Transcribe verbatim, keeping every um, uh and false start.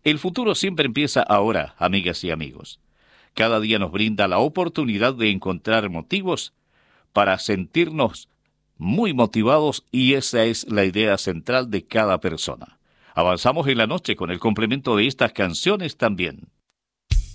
El futuro siempre empieza ahora, amigas y amigos. Cada día nos brinda la oportunidad de encontrar motivos para sentirnos muy motivados y esa es la idea central de cada persona. Avanzamos en la noche con el complemento de estas canciones también.